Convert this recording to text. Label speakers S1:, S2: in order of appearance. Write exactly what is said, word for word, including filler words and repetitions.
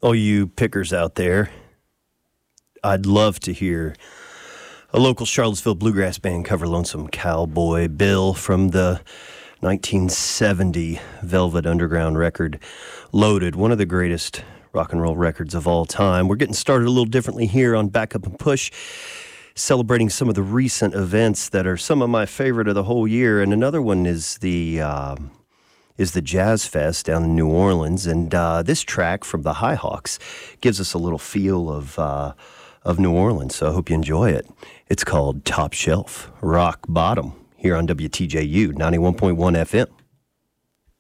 S1: All you pickers out there, I'd love to hear a local Charlottesville bluegrass band cover Lonesome Cowboy Bill from the nineteen seventy Velvet Underground record, Loaded, one of the greatest rock and roll records of all time. We're getting started a little differently here on Back Up and Push, celebrating some of the recent events that are some of my favorite of the whole year. And another one is the uh, is the Jazz Fest down in New Orleans. And uh, this track from the High Hawks gives us a little feel of uh, of New Orleans. So I hope you enjoy it. It's called Top Shelf, Rock Bottom, here on W T J U ninety-one point one F M.